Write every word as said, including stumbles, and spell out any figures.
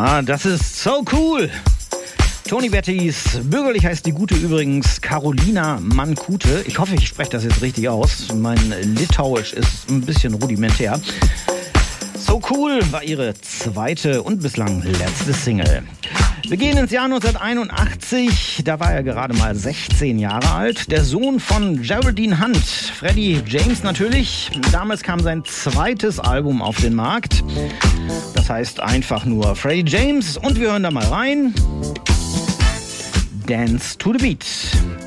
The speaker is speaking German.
Ja, das ist so cool. Tony Bettys, bürgerlich heißt die Gute übrigens Carolina Mankute. Ich hoffe, ich spreche das jetzt richtig aus. Mein Litauisch ist ein bisschen rudimentär. So cool war ihre zweite und bislang letzte Single. Wir gehen ins Jahr neunzehnhunderteinundachtzig, da war er gerade mal sechzehn Jahre alt. Der Sohn von Geraldine Hunt, Freddie James natürlich. Damals kam sein zweites Album auf den Markt. Das heißt einfach nur Freddie James und wir hören da mal rein. Dance to the Beat.